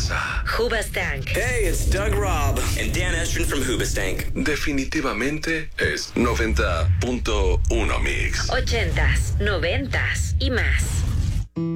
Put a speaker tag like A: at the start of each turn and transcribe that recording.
A: casa.
B: Hoobastank.
C: Hey, it's Doug Robb and Dan Estrin from Hoobastank.
A: Definitivamente es 90.1 Mix.
B: 80s, 90s y más.